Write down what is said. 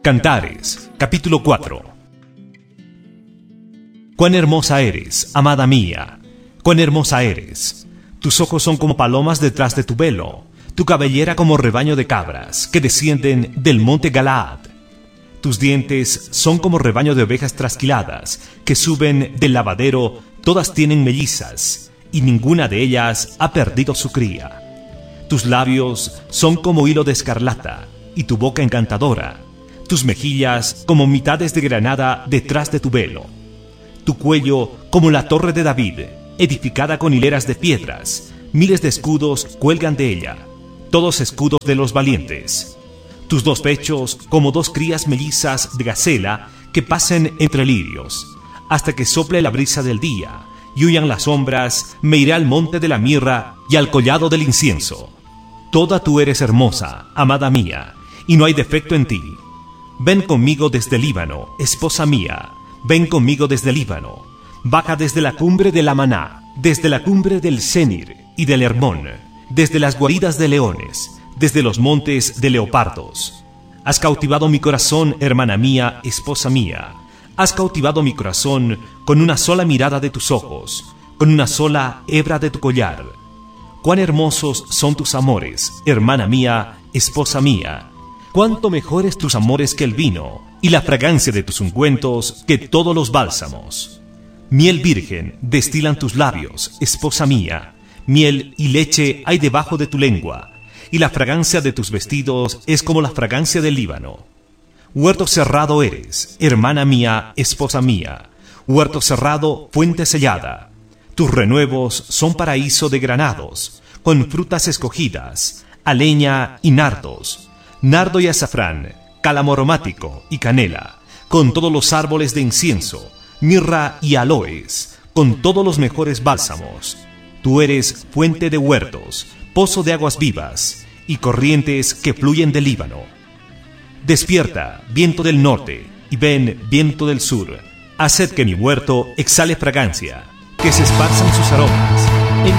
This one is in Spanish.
Cantares, capítulo 4. Cuán hermosa eres, amada mía, cuán hermosa eres. Tus ojos son como palomas detrás de tu velo, tu cabellera como rebaño de cabras que descienden del monte Galaad. Tus dientes son como rebaño de ovejas trasquiladas que suben del lavadero, todas tienen mellizas, y ninguna de ellas ha perdido su cría. Tus labios son como hilo de escarlata, y tu boca encantadora, tus mejillas como mitades de granada detrás de tu velo, tu cuello como la torre de David, edificada con hileras de piedras, miles de escudos cuelgan de ella, todos escudos de los valientes. Tus dos pechos como dos crías mellizas de gacela que pasen entre lirios, hasta que sople la brisa del día, y huyan las sombras, me iré al monte de la mirra y al collado del incienso. Toda tú eres hermosa, amada mía, y no hay defecto en ti. Ven conmigo desde el Líbano, esposa mía, ven conmigo desde el Líbano. Baja desde la cumbre de la Maná, desde la cumbre del Senir y del Hermón, desde las guaridas de leones, desde los montes de leopardos. Has cautivado mi corazón, hermana mía, esposa mía. Has cautivado mi corazón con una sola mirada de tus ojos, con una sola hebra de tu collar. Cuán hermosos son tus amores, hermana mía, esposa mía. Cuánto mejores tus amores que el vino, y la fragancia de tus ungüentos que todos los bálsamos. Miel virgen destilan tus labios, esposa mía. Miel y leche hay debajo de tu lengua, y la fragancia de tus vestidos es como la fragancia del Líbano. Huerto cerrado eres, hermana mía, esposa mía. Huerto cerrado, fuente sellada. Tus renuevos son paraíso de granados, con frutas escogidas, aleña y nardos, nardo y azafrán, cálamo aromático y canela, con todos los árboles de incienso, mirra y aloes, con todos los mejores bálsamos. Tú eres fuente de huertos, pozo de aguas vivas, y corrientes que fluyen del Líbano. Despierta, viento del norte, y ven, viento del sur. Haced que mi huerto exhale fragancia, que se esparzan sus aromas.